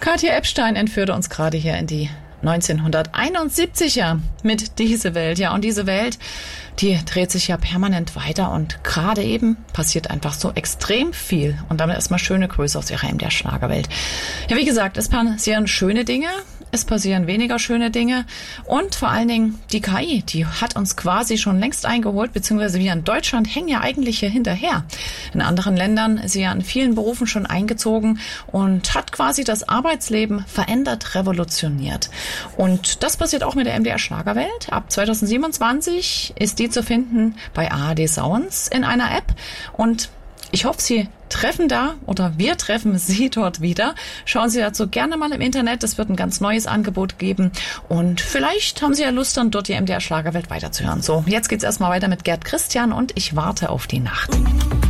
Katja Epstein entführte uns gerade hier in die 1971er mit Diese Welt. Ja, und diese Welt, die dreht sich ja permanent weiter und gerade eben passiert einfach so extrem viel. Und damit erstmal schöne Grüße aus ihrer MDR Schlagerwelt. Ja, wie gesagt, es passieren schöne Dinge, es passieren weniger schöne Dinge und vor allen Dingen die KI, die hat uns quasi schon längst eingeholt, beziehungsweise wir in Deutschland hängen ja eigentlich hier hinterher. In anderen Ländern ist sie ja in vielen Berufen schon eingezogen und hat quasi das Arbeitsleben verändert, revolutioniert. Und das passiert auch mit der MDR Schlagerwelt. Ab 2027 ist die zu finden bei ARD Sounds in einer App und ich hoffe, Sie treffen da oder wir treffen Sie dort wieder. Schauen Sie dazu gerne mal im Internet. Es wird ein ganz neues Angebot geben und vielleicht haben Sie ja Lust, dann dort die MDR Schlagerwelt weiterzuhören. So, jetzt geht's erstmal weiter mit Gerd Christian und Ich warte auf die Nacht.